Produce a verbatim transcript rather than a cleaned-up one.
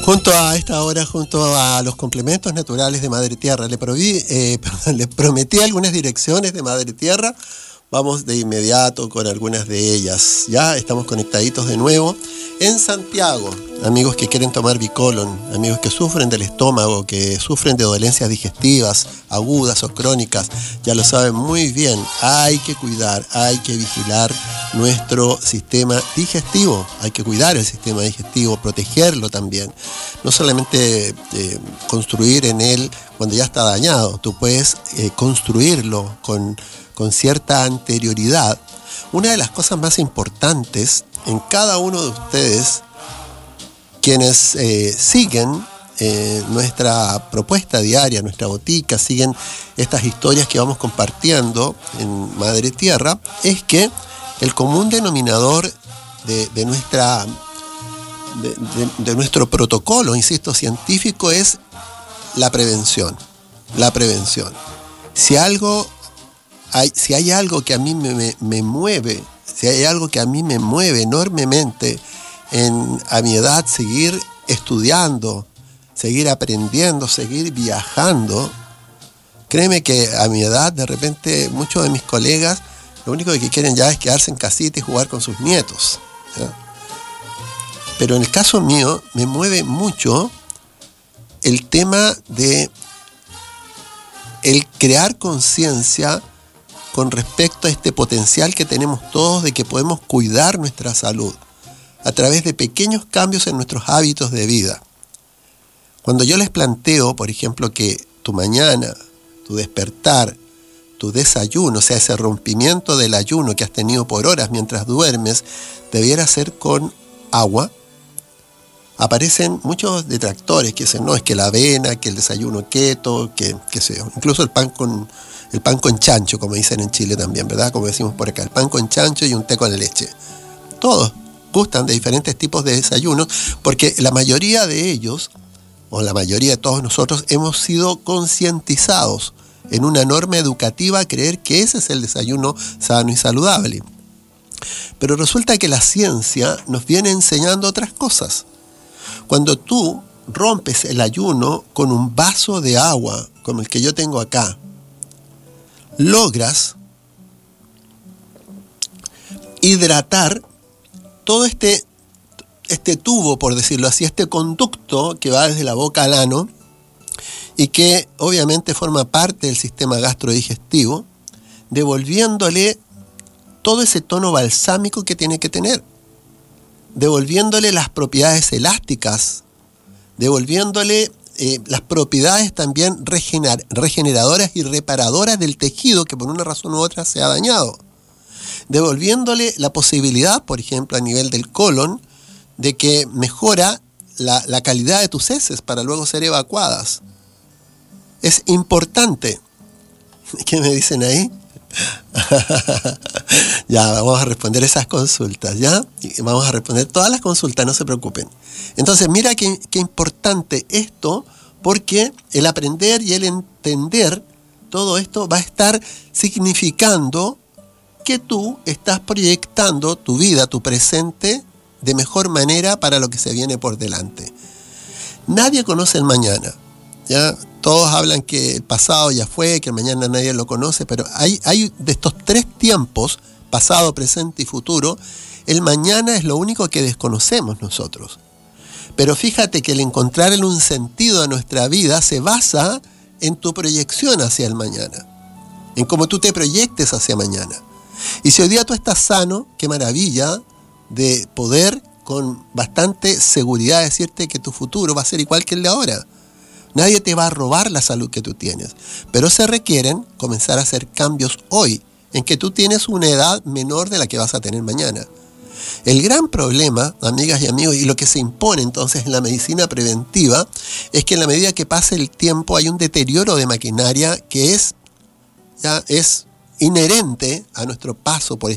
Junto a esta hora, junto a los complementos naturales de Madre Tierra, le, proví, eh, perdón, le prometí algunas direcciones de Madre Tierra. Vamos de inmediato con algunas de ellas. Ya estamos conectaditos de nuevo en Santiago. Amigos que quieren tomar Bicolon, amigos que sufren del estómago, que sufren de dolencias digestivas, agudas o crónicas, ya lo saben muy bien. Hay que cuidar, hay que vigilar nuestro sistema digestivo. Hay que cuidar el sistema digestivo, protegerlo también. No solamente eh, construir en él cuando ya está dañado. Tú puedes eh, construirlo con... con cierta anterioridad. Una de las cosas más importantes en cada uno de ustedes, quienes eh, siguen eh, nuestra propuesta diaria, nuestra botica, siguen estas historias que vamos compartiendo en Madre Tierra, es que el común denominador de, de, nuestra, de, de, de nuestro protocolo, insisto, científico, es la prevención. La prevención. Si algo... Hay, si hay algo que a mí me, me, me mueve, si hay algo que a mí me mueve enormemente en, a mi edad, seguir estudiando, seguir aprendiendo, seguir viajando, créeme que a mi edad, de repente, muchos de mis colegas, lo único que quieren ya es quedarse en casita y jugar con sus nietos, ¿ya? Pero en el caso mío, me mueve mucho el tema de el crear conciencia con respecto a este potencial que tenemos todos de que podemos cuidar nuestra salud a través de pequeños cambios en nuestros hábitos de vida. Cuando yo les planteo, por ejemplo, que tu mañana, tu despertar, tu desayuno, o sea, ese rompimiento del ayuno que has tenido por horas mientras duermes, debiera ser con agua, aparecen muchos detractores que dicen, no, es que la avena, que el desayuno keto, que qué sé yo, incluso el pan con... el pan con chancho, como dicen en Chile también, ¿verdad? Como decimos por acá, el pan con chancho y un té con leche. Todos gustan de diferentes tipos de desayunos porque la mayoría de ellos, o la mayoría de todos nosotros, hemos sido concientizados en una norma educativa a creer que ese es el desayuno sano y saludable. Pero resulta que la ciencia nos viene enseñando otras cosas. Cuando tú rompes el ayuno con un vaso de agua, como el que yo tengo acá, logras hidratar todo este, este tubo, por decirlo así, este conducto que va desde la boca al ano y que obviamente forma parte del sistema gastrodigestivo, devolviéndole todo ese tono balsámico que tiene que tener, devolviéndole las propiedades elásticas, devolviéndole Eh, las propiedades también regener, regeneradoras y reparadoras del tejido que por una razón u otra se ha dañado, devolviéndole la posibilidad, por ejemplo, a nivel del colon, de que mejora la, la calidad de tus heces para luego ser evacuadas. Es importante. ¿Qué me dicen ahí? Ya, vamos a responder esas consultas, ¿ya? Y vamos a responder todas las consultas, no se preocupen. Entonces, mira qué, qué importante esto, porque el aprender y el entender todo esto va a estar significando que tú estás proyectando tu vida, tu presente, de mejor manera para lo que se viene por delante. Nadie conoce el mañana, ¿ya? Todos hablan que el pasado ya fue, que el mañana nadie lo conoce, pero hay, hay de estos tres tiempos, pasado, presente y futuro, el mañana es lo único que desconocemos nosotros. Pero fíjate que el encontrarle un sentido a nuestra vida se basa en tu proyección hacia el mañana, en cómo tú te proyectes hacia mañana. Y si hoy día tú estás sano, qué maravilla de poder con bastante seguridad decirte que tu futuro va a ser igual que el de ahora. Nadie te va a robar la salud que tú tienes, pero se requieren comenzar a hacer cambios hoy, en que tú tienes una edad menor de la que vas a tener mañana. El gran problema, amigas y amigos, y lo que se impone entonces en la medicina preventiva, es que en la medida que pasa el tiempo hay un deterioro de maquinaria que es, ya es inherente a nuestro paso por